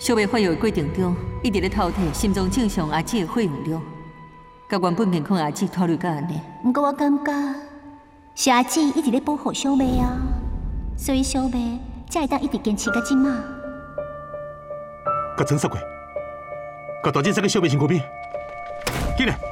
小妹发药的过程中，一直咧透体心脏正常阿姊的血用量，甲原本健康的阿姊拖累到安尼。 不过我感觉是阿姊一直咧保护小妹啊，所以小妹才会当一直坚持到即马。 甲装杀过，甲大姐塞个小妹身躯边，进来。